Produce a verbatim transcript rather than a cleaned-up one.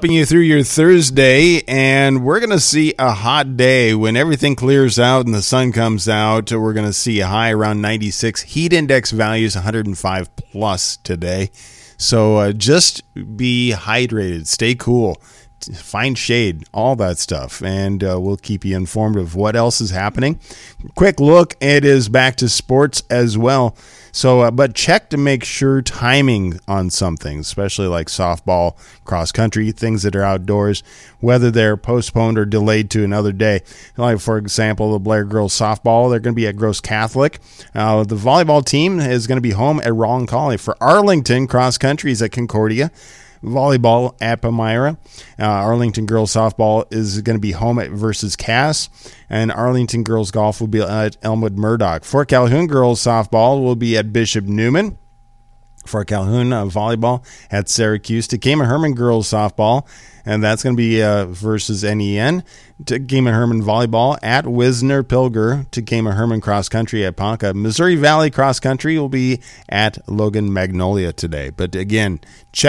helping you through your Thursday, and we're going to see a hot day. When everything clears out and the sun comes out, we're going to see a high around ninety-six. Heat index values one hundred five plus today. So uh, just be hydrated, stay cool, find shade, all that stuff, and uh, we'll keep you informed of what else is happening. Quick look, it is back to sports as well. So, uh, but check to make sure timing on some things, especially like softball, cross country, things that are outdoors, whether they're postponed or delayed to another day. Like, for example, the Blair girls softball, they're going to be at Gross Catholic. Uh, the volleyball team is going to be home at Roncalli. For Arlington, cross country is at Concordia. Volleyball at Palmyra. Uh, Arlington girls softball is going to be home at versus Cass, and Arlington girls golf will be at Elmwood Murdoch. Fort Calhoun girls softball will be at Bishop Newman. Fort Calhoun uh, volleyball at Syracuse. Takema Herman girls softball, and that's going to be uh, versus N E N. Takema Herman volleyball at Wisner Pilger. Takema Herman cross country at Ponca. Missouri Valley cross country will be at Logan Magnolia today. But again, check